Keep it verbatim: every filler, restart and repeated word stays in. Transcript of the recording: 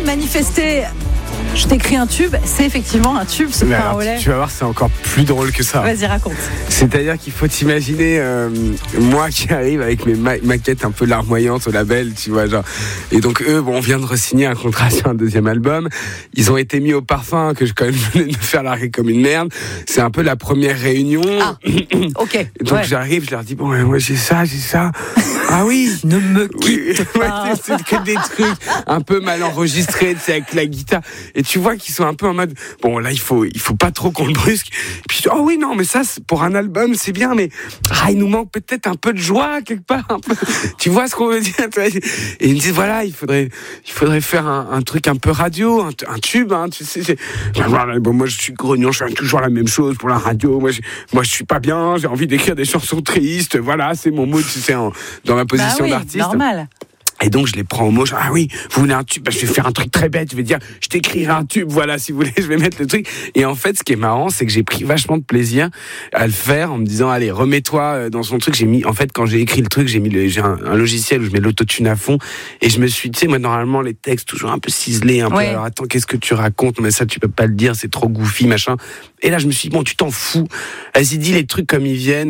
manifester. Je t'écris un tube, c'est effectivement un tube, ce pain au lait. Tu vas voir, c'est encore plus drôle que ça. Vas-y, raconte. C'est-à-dire qu'il faut t'imaginer euh, moi qui arrive avec mes ma- maquettes un peu larmoyantes au label, tu vois, genre. Et donc eux, bon, on vient de re-signer un contrat sur un deuxième album. Ils ont été mis au parfum que je quand même venais de me faire larguer comme une merde. C'est un peu la première réunion. Ah, ok. Donc ouais. j'arrive, je leur dis bon, moi j'ai ça, j'ai ça. Ah oui. Ne me quitte Oui. pas. Ouais, c'est que des trucs un peu mal enregistrés, tu sais, avec la guitare. Et tu vois qu'ils sont un peu en mode bon là il faut il faut pas trop qu'on le brusque. Et puis oh oui non mais ça c'est pour un album c'est bien mais ah il nous manque peut-être un peu de joie quelque part. Un peu. Tu vois ce qu'on veut dire. Et ils me disent voilà il faudrait il faudrait faire un, un truc un peu radio, un, un tube. Hein, tu sais. C'est... Bon moi je suis grognon, je fais toujours la même chose pour la radio. Moi je, moi je suis pas bien, j'ai envie d'écrire des chansons tristes. Voilà c'est mon mood, tu sais en, dans ma position bah oui, d'artiste. Normal. Et donc je les prends au mot, genre, ah oui, vous voulez un tube, bah, je vais faire un truc très bête, je vais dire, je t'écrirai un tube, voilà, si vous voulez, je vais mettre le truc. Et en fait, ce qui est marrant, c'est que j'ai pris vachement de plaisir à le faire en me disant, allez, remets-toi dans son truc. J'ai mis, en fait, quand j'ai écrit le truc, j'ai mis le, j'ai un, un logiciel où je mets l'autotune à fond, et je me suis, tu sais, moi, normalement, les textes toujours un peu ciselés, un peu, ouais. alors attends, qu'est-ce que tu racontes, mais ça, tu peux pas le dire, c'est trop goofy, machin. Et là, je me suis dit, bon, tu t'en fous, vas-y, dis les trucs comme ils viennent.